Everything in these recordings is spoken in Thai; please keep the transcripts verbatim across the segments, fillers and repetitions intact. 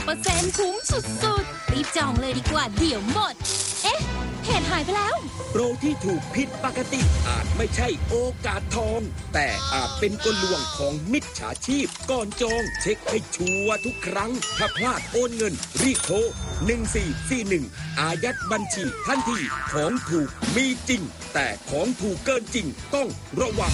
อร์เซ็นต์ คุ้มสุดๆรีบจองเลยดีกว่าเดี๋ยวหมดเอ๊ะเพจหายไปแล้วโปรที่ถูกผิดปกติอาจไม่ใช่โอกาสทองแต่อาจเป็นกลลวงของมิจฉาชีพก่อนจองเช็คให้ชัวร์ทุกครั้งถ้าพลาดโอนเงินรีบโทรหนึ่งสี่สี่หนึ่งอายัดบัญชีทันทีของถูกมีจริงแต่ของถูกเกินจริงต้องระวัง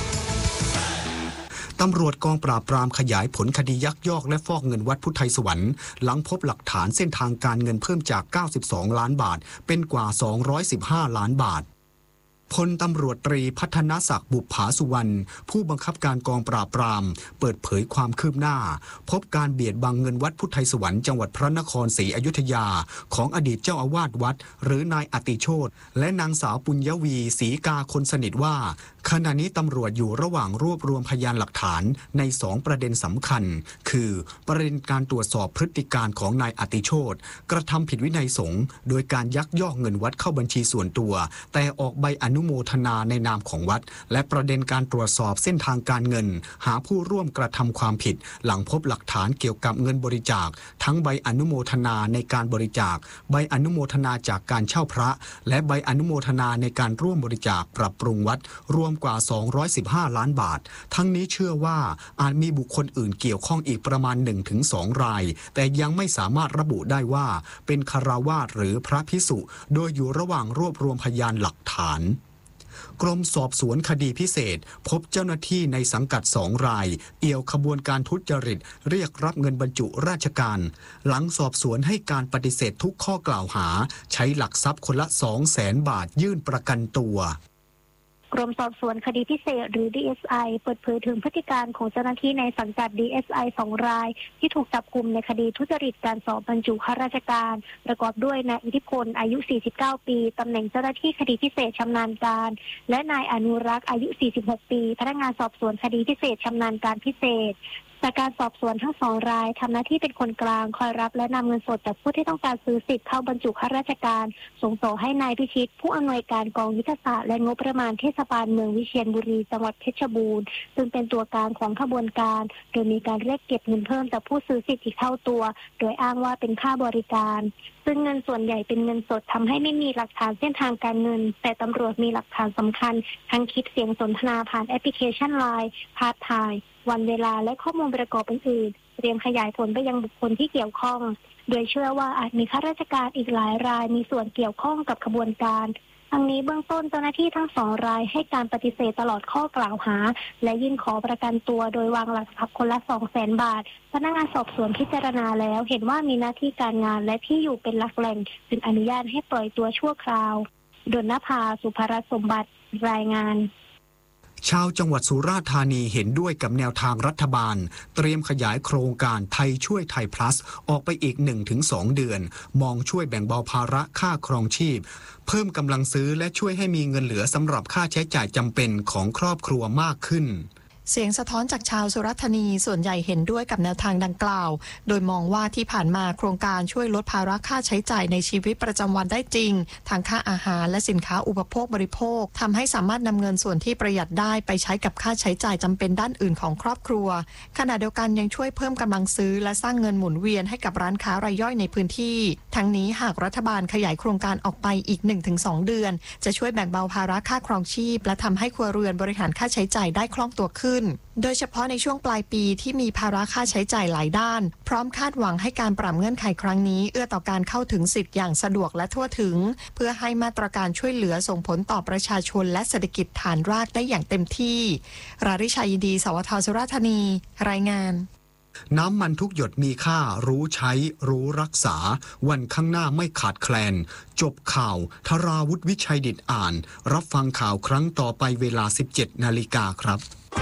ตำรวจกองปราบปรามขยายผลคดียักยอกและฟอกเงินวัดพุทธไทยสวรรค์หลังพบหลักฐานเส้นทางการเงินเพิ่มจากเก้าสิบสองล้านบาทเป็นกว่าสองร้อยสิบห้าล้านบาทพลตำรวจตรีพัฒนศักดิ์บุปผาสุวรรณผู้บังคับการกองปราบปรามเปิดเผยความคืบหน้าพบการเบียดบังเงินวัดพุทธไทยสวรรค์จังหวัดพระนครศรีอยุธยาของอดีตเจ้าอาวาสวัดหรือนายอติโชติและนางสาวปุญญวีศรีกาคนสนิทว่าขณะนี้ตำรวจอยู่ระหว่างรวบรวมพยานหลักฐานในสองประเด็นสำคัญคือประเด็นการตรวจสอบพฤติการของนายอติโชติกระทำผิดวินัยสงฆ์โดยการยักยอกเงินวัดเข้าบัญชีส่วนตัวแต่ออกใบอนุโมทนาในนามของวัดและประเด็นการตรวจสอบเส้นทางการเงินหาผู้ร่วมกระทำความผิดหลังพบหลักฐานเกี่ยวกับเงินบริจาคทั้งใบอนุโมทนาในการบริจาคใบอนุโมทนาจากการเช่าพระและใบอนุโมทนาในการร่วมบริจาคปรับปรุงวัดรวมกว่าสองร้อยสิบห้าล้านบาททั้งนี้เชื่อว่าอาจมีบุคคลอื่นเกี่ยวข้องอีกประมาณ หนึ่งถึงสอง รายแต่ยังไม่สามารถระบุได้ว่าเป็นฆราวาสหรือพระภิกษุโดยอยู่ระหว่างรวบรวมพยานหลักฐานกรมสอบสวนคดีพิเศษพบเจ้าหน้าที่ในสังกัดสองรายเอี่ยวขบวนการทุจริตเรียกรับเงินบรรจุราชการหลังสอบสวนให้การปฏิเสธทุกข้อกล่าวหาใช้หลักทรัพย์คนละ สองแสน บาทยื่นประกันตัวกรมสอบสวนคดีพิเศษหรือ ดี เอส ไอ เปิดเผยถึงพฤติการของเจ้าหน้าที่ในสังกัด ดี เอส ไอ สองรายที่ถูกจับกุมในคดีทุจริตการสอบบรรจุข้าราชการประกอบด้วยนายอิทธิพลอายุสี่สิบเก้าปีตำแหน่งเจ้าหน้าที่คดีพิเศษชำนาญการและนายอนุรักษ์อายุสี่สิบหกปีพนักงานสอบสวนคดีพิเศษชำนาญการพิเศษจากการสอบสวนทั้งสองรายทำหน้าที่เป็นคนกลางคอยรับและนำเงินสดจากผู้ที่ต้องการซื้อสิทธิ์เข้าบรรจุข้าราชการส่งต่อให้นายพิชิตผู้อำนวยการกองยุทธศาสตร์และงบประมาณเทศบาลเมืองวิเชียรบุรีจังหวัดเพชรบูรณ์ซึ่งเป็นตัวกลางของขบวนการโดยมีการเรียกเก็บเงินเพิ่มจากผู้ซื้อสิทธิ์อีกเท่าตัวโดยอ้างว่าเป็นค่าบริการซึ่งเงินส่วนใหญ่เป็นเงินสดทำให้ไม่มีหลักฐานเส้นทางการเงินแต่ตำรวจมีหลักฐานสำคัญทั้งคลิปเสียงสนทนาผ่านแอปพลิเคชัน ไลน์ ภาพถ่ายวันเวลาและข้อมูลประกอบอื่นๆเตรียมขยายผลไปยังบุคคลที่เกี่ยวข้องโดยเชื่อว่าอาจมีข้าราชการอีกหลายรายมีส่วนเกี่ยวข้องกับขบวนการทั้งนี้เบื้องต้นเจ้าหน้าที่ทั้งสองรายให้การปฏิเสธตลอดข้อกล่าวหาและยื่นขอประกันตัวโดยวางหลักทรัพย์คนละ สองแสน บาทพนักงานสอบสวนพิจารณาแล้วเห็นว่ามีหน้าที่การงานและที่อยู่เป็นหลักแหล่งจึงอนุญาตให้ปล่อยตัวชั่วคราวดลนภาสุภรัตน์สมบัติรายงานชาวจังหวัดสุราษฎร์ธานีเห็นด้วยกับแนวทางรัฐบาลเตรียมขยายโครงการไทยช่วยไทย plus ออกไปอีก หนึ่งถึงสอง เดือนมองช่วยแบ่งเบาภาระค่าครองชีพเพิ่มกำลังซื้อและช่วยให้มีเงินเหลือสำหรับค่าใช้จ่ายจำเป็นของครอบครัวมากขึ้นเสียงสะท้อนจากชาวสุราษฎร์ธานีส่วนใหญ่เห็นด้วยกับแนวทางดังกล่าวโดยมองว่าที่ผ่านมาโครงการช่วยลดภาระค่าใช้จ่ายในชีวิตประจำวันได้จริงทางค่าอาหารและสินค้าอุปโภคบริโภคทำให้สามารถนำเงินส่วนที่ประหยัดได้ไปใช้กับค่าใช้จ่ายจำเป็นด้านอื่นของครอบครัวขณะเดียวกันยังช่วยเพิ่มกำลังซื้อและสร้างเงินหมุนเวียนให้กับร้านค้ารายย่อยในพื้นที่ทั้งนี้หากรัฐบาลขยายโครงการออกไปอีก หนึ่งถึงสอง เดือนจะช่วยแบ่งเบาภาระค่าครองชีพและทำให้ครัวเรือนบริหารค่าใช้จ่ายได้คล่องตัวขึ้นโดยเฉพาะในช่วงปลายปีที่มีภาระค่าใช้จ่ายหลายด้านพร้อมคาดหวังให้การปรับเงื่อนไขครั้งนี้เอื้อต่อการเข้าถึงสิทธิ์อย่างสะดวกและทั่วถึงเพื่อให้มาตรการช่วยเหลือส่งผลต่อประชาชนและเศรษฐกิจฐานรากได้อย่างเต็มที่ราริชายินดีสวทสุราษฎร์ธานีรายงานน้ำมันทุกหยดมีค่ารู้ใช้รู้รักษาวันข้างหน้าไม่ขาดแคลนจบข่าวธราวุฒิวิชัยดิษฐ์อ่านรับฟังข่าวครั้งต่อไปเวลา สิบเจ็ดนาฬิกาครับ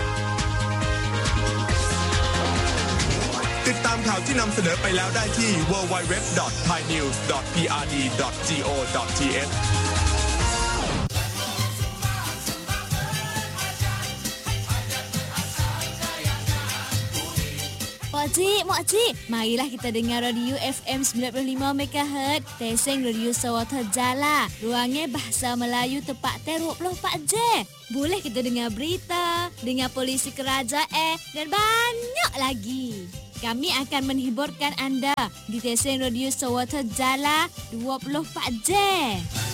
ติดตามข่าวที่นำเสนอไปแล้วได้ที่ ดับเบิลยู ดับเบิลยู ดับเบิลยู ดอท ไทยนิวส์ ดอท พี อาร์ ดี ดอท โก ดอท ที เอช Makcik, makcik, marilah kita dengar radio F M sembilan puluh lima megahertz Teseng Radio Sawata Jala. Ruangnya bahasa Melayu tepat dua puluh empat jam. Boleh kita dengar berita, dengar polisi kerajaan dan banyak lagi. kami akan menghiburkan anda di stesen radio Sarawata Jala dua puluh empat jam.